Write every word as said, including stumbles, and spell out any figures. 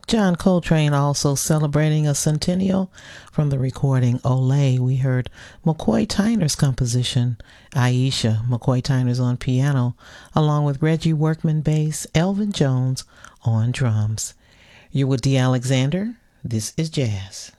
John Coltrane also celebrating a centennial from the recording Olé. We heard McCoy Tyner's composition, Aisha. McCoy Tyner's on piano, along with Reggie Workman bass, Elvin Jones on drums. You're with Dee Alexander. This is Jazz.